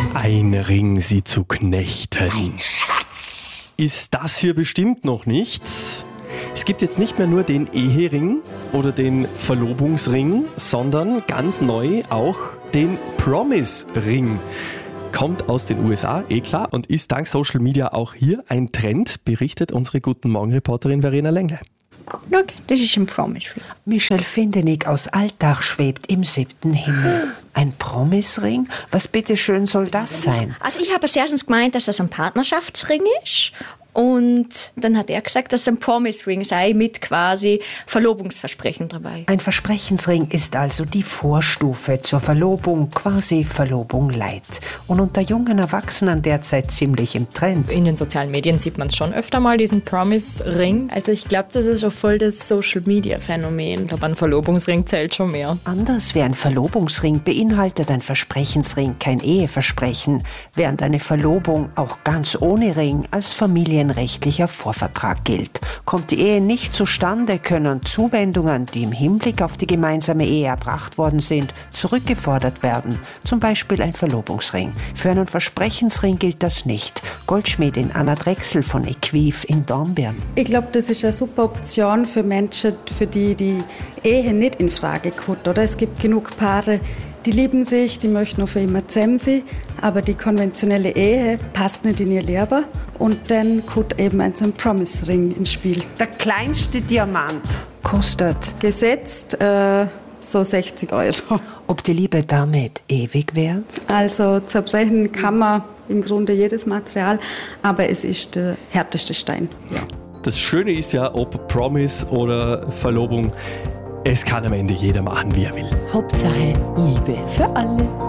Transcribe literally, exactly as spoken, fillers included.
Ein Ring, sie zu knechten. Ein Schatz. Ist das hier bestimmt noch nichts? Es gibt jetzt nicht mehr nur den Ehering oder den Verlobungsring, sondern ganz neu auch den Promise-Ring. Kommt aus den U S A, eh klar, und ist dank Social Media auch hier ein Trend, berichtet unsere Guten Morgen-Reporterin Verena Lengle. Look, das ist ein Promise Ring. Michelle Findenig aus Altach schwebt im siebten Himmel. Ein Promise-Ring? Was bitteschön soll das sein? Also ich habe als erstes gemeint, dass das ein Partnerschaftsring ist. Und dann hat er gesagt, dass es ein Promise Ring sei mit quasi Verlobungsversprechen dabei. Ein Versprechensring ist also die Vorstufe zur Verlobung, quasi Verlobung light. Und unter jungen Erwachsenen derzeit ziemlich im Trend. In den sozialen Medien sieht man es schon öfter mal, diesen Promise-Ring. Also ich glaube, das ist auch voll das Social-Media-Phänomen. Ich glaube, ein Verlobungsring zählt schon mehr. Anders wie ein Verlobungsring beinhaltet ein Versprechensring kein Eheversprechen, während eine Verlobung auch ganz ohne Ring als familienrechtlicher Vorvertrag gilt. Kommt die Ehe nicht zustande, können Zuwendungen, die im Hinblick auf die gemeinsame Ehe erbracht worden sind, zurückgefordert werden. Zum Beispiel ein Verlobungsring. Für einen Versprechensring gilt das nicht. Goldschmiedin Anna Drechsel von Equiv in Dornbirn. Ich glaube, das ist eine super Option für Menschen, für die die Ehe nicht in Frage kommt. Oder? Es gibt genug Paare, die lieben sich, die möchten noch für immer zusammen sein, aber die konventionelle Ehe passt nicht in ihr Leben und dann kommt eben ein Promise-Ring ins Spiel. Der kleinste Diamant kostet Gesetzt äh, so sechzig Euro. Ob die Liebe damit ewig währt? Also zerbrechen kann man im Grunde jedes Material, aber es ist der härteste Stein. Ja. Das Schöne ist ja, ob Promise oder Verlobung, es kann am Ende jeder machen, wie er will. Hauptsache Liebe für alle.